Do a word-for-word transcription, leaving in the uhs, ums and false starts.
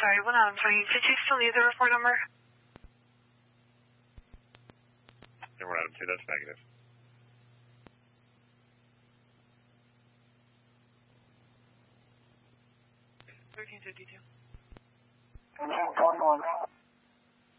sorry, one Adam twenty. Did you still need the report number? Yeah, one Adam two, that's negative. thirteen fifty-two. thirteen forty-one.